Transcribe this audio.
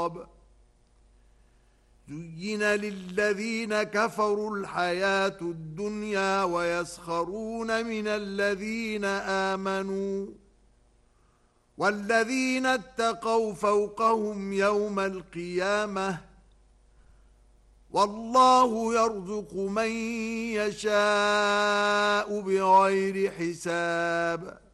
شراب زين للذين كفروا الحياة الدنيا ويسخرون من الذين آمنوا والذين اتقوا فوقهم يوم القيامة والله يرزق من يشاء بغير حساب